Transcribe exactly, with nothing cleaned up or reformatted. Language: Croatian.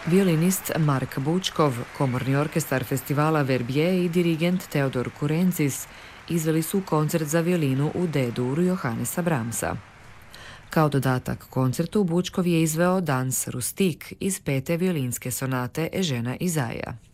Violinist Mark Bučkov, komorni orkestar festivala Verbier i dirigent Teodor Kurencis izveli su koncert za violinu u D-duru Johannesa Brahmsa. Kao dodatak koncertu Bučkov je izveo Dans Rustik iz pete violinske sonate Ežena Izaja.